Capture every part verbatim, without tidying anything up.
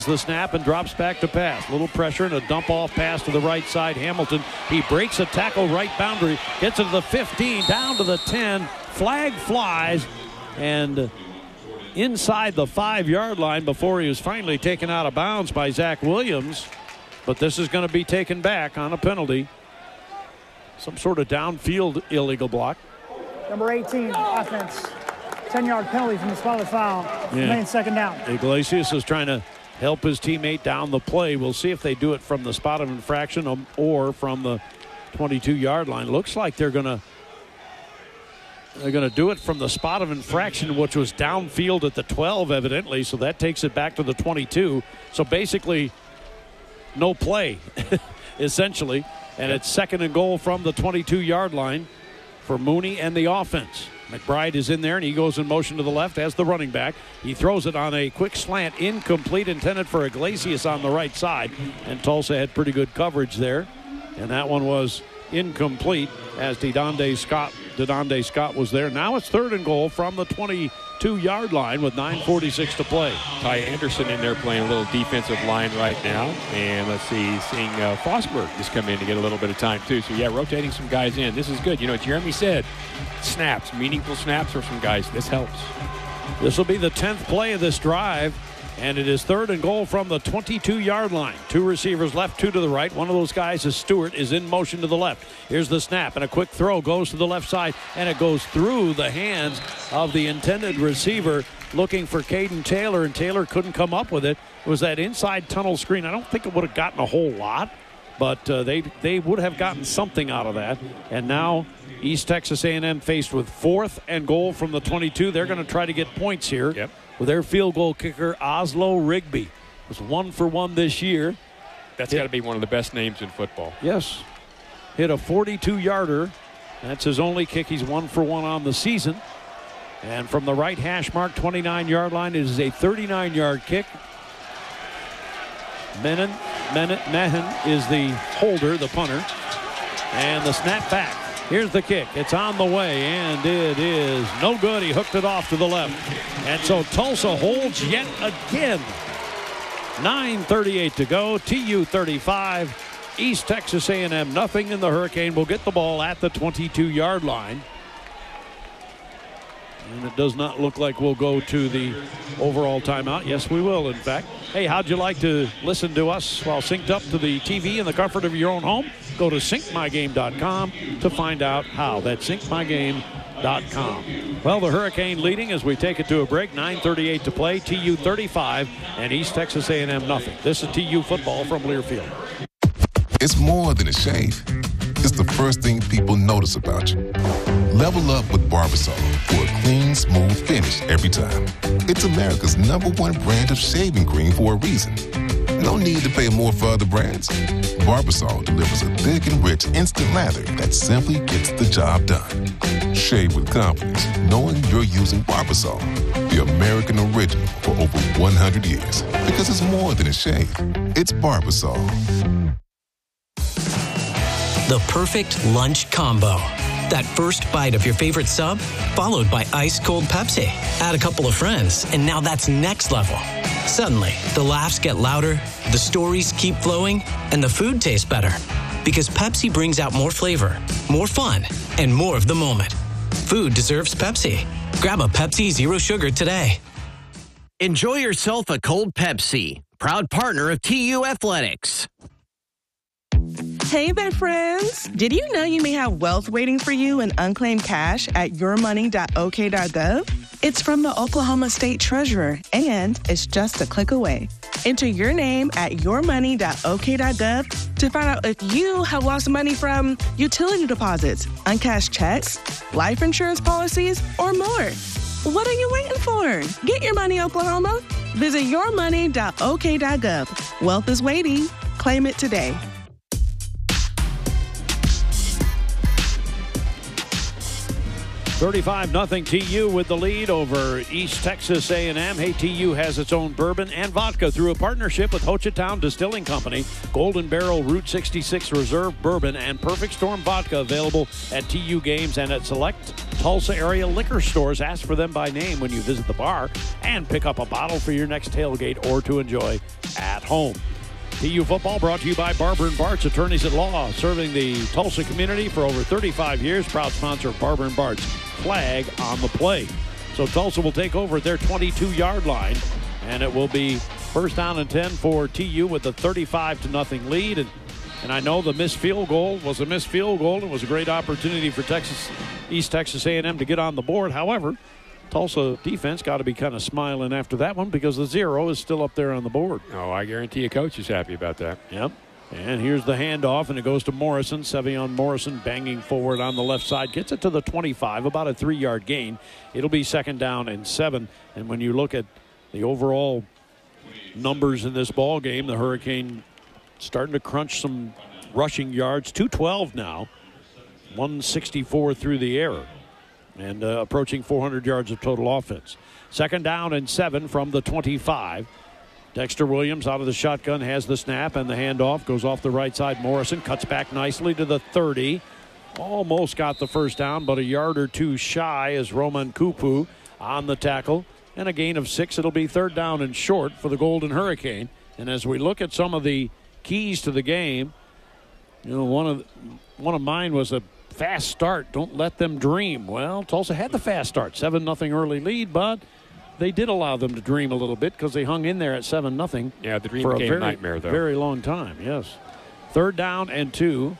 The snap and drops back to pass. Little pressure and a dump off pass to the right side. Hamilton, he breaks a tackle right boundary, gets it to the fifteen, down to the ten. Flag flies and inside the five-yard line before he was finally taken out of bounds by Zach Williams. But this is going to be taken back on a penalty. Some sort of downfield illegal block. Number eighteen, offense. ten-yard penalty from the spot of the foul. Yeah. Remain second down. Iglesias is trying to help his teammate down the play. We'll see if they do it from the spot of infraction or from the twenty-two-yard line. Looks like they're going to they're going to do it from the spot of infraction, which was downfield at the twelve, evidently. So that takes it back to the twenty-two. So basically, no play, essentially. And it's second and goal from the twenty-two-yard line for Mooney and the offense. McBride is in there, and he goes in motion to the left as the running back. He throws it on a quick slant, incomplete, intended for Iglesias on the right side. And Tulsa had pretty good coverage there. And that one was incomplete as DeDonde Scott, DeDonde Scott was there. Now it's third and goal from the twenty-two-yard line with nine forty-six to play. Ty Anderson in there playing a little defensive line right now. And let's see, seeing uh, Fosberg just come in to get a little bit of time too. So yeah, rotating some guys in. This is good. You know, Jeremy said, snaps, meaningful snaps for some guys. This helps. This will be the tenth play of this drive. And it is third and goal from the twenty-two-yard line. Two receivers left, two to the right. One of those guys is Stewart, is in motion to the left. Here's the snap, and a quick throw goes to the left side, and it goes through the hands of the intended receiver looking for Caden Taylor, and Taylor couldn't come up with it. It was that inside tunnel screen. I don't think it would have gotten a whole lot, but uh, they, they would have gotten something out of that. And now East Texas A and M faced with fourth and goal from the twenty-two. They're going to try to get points here. Yep. With their field goal kicker, Oslo Rigby. Was one for one this year. That's got to be one of the best names in football. Yes. Hit a forty-two-yarder. That's his only kick. He's one for one on the season. And from the right hash mark, twenty-nine-yard line, it is a thirty-nine-yard kick. Menon, Menon, Menon is the holder, the punter. And the snap back. Here's the kick. It's on the way, and it is no good. He hooked it off to the left. And so Tulsa holds yet again. nine thirty-eight to go. T U thirty-five. East Texas A and M nothing, and the Hurricane will get the ball at the twenty-two-yard line. And it does not look like we'll go to the overall timeout. Yes, we will, in fact. Hey, how'd you like to listen to us while synced up to the T V in the comfort of your own home? Go to sync my game dot com to find out how. That's sync my game dot com. Well, the Hurricane leading as we take it to a break. nine thirty-eight to play. T U thirty-five and East Texas A and M nothing. This is T U football from Learfield. It's more than a shave. It's the first thing people notice about you. Level up with Barbasol for a clean, smooth finish every time. It's America's number one brand of shaving cream for a reason. No need to pay more for other brands. Barbasol delivers a thick and rich instant lather that simply gets the job done. Shave with confidence, knowing you're using Barbasol, the American original for over one hundred years. Because it's more than a shave. It's Barbasol. The perfect lunch combo. That first bite of your favorite sub, followed by ice-cold Pepsi. Add a couple of friends, and now that's next level. Suddenly, the laughs get louder, the stories keep flowing, and the food tastes better. Because Pepsi brings out more flavor, more fun, and more of the moment. Food deserves Pepsi. Grab a Pepsi Zero Sugar today. Enjoy yourself a cold Pepsi. Proud partner of T U Athletics. Hey there, friends. Did you know you may have wealth waiting for you in unclaimed cash at your money dot o k dot gov? It's from the Oklahoma State Treasurer, and it's just a click away. Enter your name at your money dot o k dot gov to find out if you have lost money from utility deposits, uncashed checks, life insurance policies, or more. What are you waiting for? Get your money, Oklahoma. Visit your money dot o k dot gov. Wealth is waiting. Claim it today. thirty-five nothing T U with the lead over East Texas A and M. Hey, T U has its own bourbon and vodka through a partnership with Hochatown Distilling Company. Golden Barrel Route sixty-six Reserve Bourbon and Perfect Storm Vodka available at T U games and at select Tulsa area liquor stores. Ask for them by name when you visit the bar and pick up a bottle for your next tailgate or to enjoy at home. T U football brought to you by Barber and Bart's Attorneys at Law, serving the Tulsa community for over thirty-five years. Proud sponsor of Barber and Bart's. Flag on the play. So Tulsa will take over at their twenty-two-yard line, and it will be first down and ten for T U with a thirty-five to nothing lead. And, and I know the missed field goal was a missed field goal. It was a great opportunity for Texas, East Texas A and M to get on the board. However, Tulsa defense got to be kind of smiling after that one because the zero is still up there on the board. Oh, I guarantee a coach is happy about that. Yep. And here's the handoff, and it goes to Morrison. Sevion Morrison banging forward on the left side. Gets it to the twenty-five, about a three-yard gain. It'll be second down and seven. And when you look at the overall numbers in this ball game, the Hurricane starting to crunch some rushing yards. two twelve now. one sixty-four through the air. And uh, approaching four hundred yards of total offense. Second down and seven from the twenty-five. Dexter Williams out of the shotgun has the snap, and the handoff goes off the right side. Morrison cuts back nicely to the thirty. Almost got the first down, but a yard or two shy as Roman Kupu on the tackle. And a gain of six. It'll be third down and short for the Golden Hurricane. And as we look at some of the keys to the game, you know, one of one of mine was a fast start. Don't let them dream. Well, Tulsa had the fast start. seven nothing early lead, but they did allow them to dream a little bit because they hung in there at seven nothing. Yeah, the dream for became a very, nightmare, though. Very long time, yes. Third down and two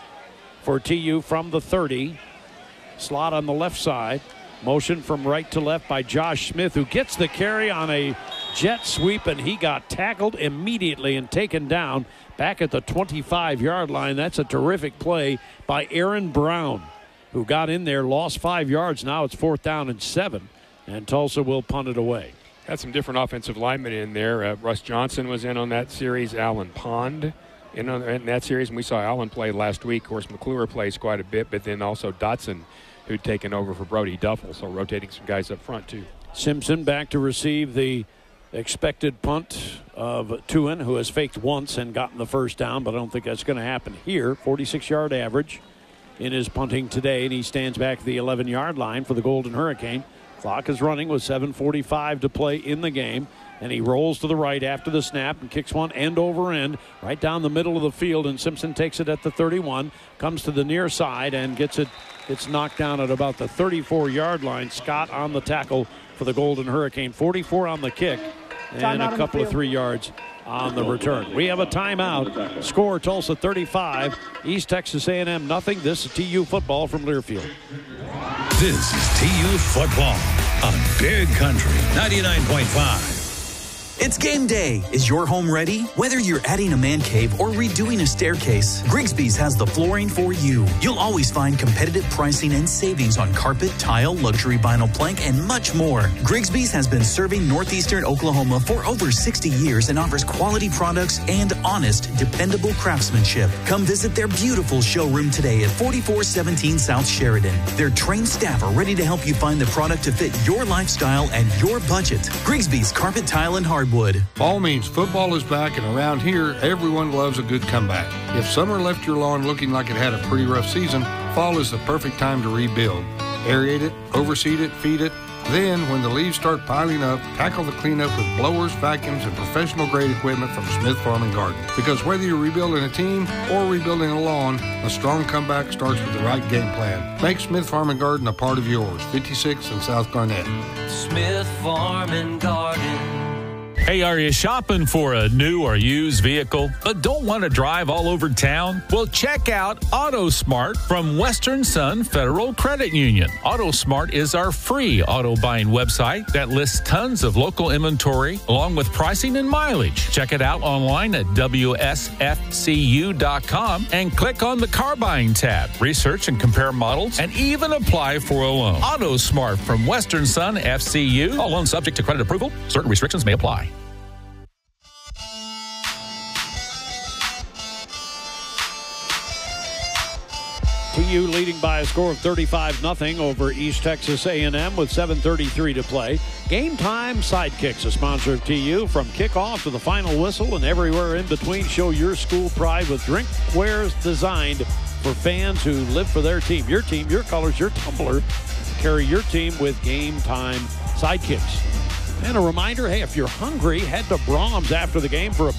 for T U from the thirty. Slot on the left side. Motion from right to left by Josh Smith, who gets the carry on a jet sweep, and he got tackled immediately and taken down back at the twenty-five-yard line. That's a terrific play by Aaron Brown, who got in there, lost five yards. Now it's fourth down and seven. And Tulsa will punt it away. Had some different offensive linemen in there. Uh, Russ Johnson was in on that series. Alan Pond in on in that series. And we saw Alan play last week. Of course, McClure plays quite a bit, but then also Dotson, who'd taken over for Brody Duffel. So rotating some guys up front, too. Simpson back to receive the expected punt of Tuin, who has faked once and gotten the first down, but I don't think that's going to happen here. forty-six-yard average in his punting today, and he stands back at the eleven-yard line for the Golden Hurricane. Clock is running with seven forty-five to play in the game, and he rolls to the right after the snap and kicks one end over end right down the middle of the field, and Simpson takes it at the thirty-one, comes to the near side and gets it. It's knocked down at about the thirty-four-yard line. Scott on the tackle for the Golden Hurricane. forty-four on the kick and a couple of three yards on the return. We have a timeout. Score Tulsa thirty-five, East Texas A and M nothing. This is T U football from Learfield. This is T U football on Big Country ninety-nine point five. It's game day. Is your home ready? Whether you're adding a man cave or redoing a staircase, Grigsby's has the flooring for you. You'll always find competitive pricing and savings on carpet, tile, luxury vinyl plank, and much more. Grigsby's has been serving northeastern Oklahoma for over sixty years and offers quality products and honest, dependable craftsmanship. Come visit their beautiful showroom today at forty-four seventeen South Sheridan. Their trained staff are ready to help you find the product to fit your lifestyle and your budget. Grigsby's Carpet, Tile, and Hardwood. Fall means football is back, and around here, everyone loves a good comeback. If summer left your lawn looking like it had a pretty rough season, fall is the perfect time to rebuild. Aerate it, overseed it, feed it. Then, when the leaves start piling up, tackle the cleanup with blowers, vacuums, and professional-grade equipment from Smith Farm and Garden. Because whether you're rebuilding a team or rebuilding a lawn, a strong comeback starts with the right game plan. Make Smith Farm and Garden a part of yours. fifty-six in South Garnett. Smith Farm and Garden. Hey, are you shopping for a new or used vehicle but don't want to drive all over town? Well, check out AutoSmart from Western Sun Federal Credit Union. AutoSmart is our free auto buying website that lists tons of local inventory along with pricing and mileage. Check it out online at W S F C U dot com and click on the car buying tab. Research and compare models and even apply for a loan. AutoSmart from Western Sun F C U. All loans subject to credit approval. Certain restrictions may apply. T U leading by a score of thirty-five nothing over East Texas A and M with seven thirty-three to play. Game Time Sidekicks, a sponsor of T U. From kickoff to the final whistle and everywhere in between, show your school pride with drinkwares designed for fans who live for their team. Your team, your colors, your tumbler. Carry your team with Game Time Sidekicks. And a reminder, hey, if you're hungry, head to Brahms after the game for a